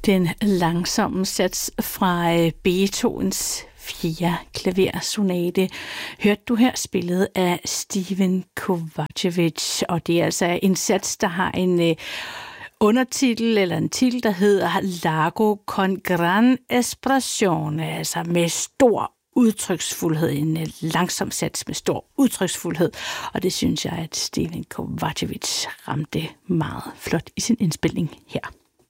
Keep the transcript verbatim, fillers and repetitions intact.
Den langsomme sats fra Beethovens fjerde klaversonate hørte du her spillet af Steven Kovacevic, og det er altså en sats, der har en undertitel eller en titel, der hedder Largo con gran espressione, altså med stor udtryksfuldhed, en langsom sats med stor udtryksfuldhed, og det synes jeg, at Steven Kovacevic ramte meget flot i sin indspilning her.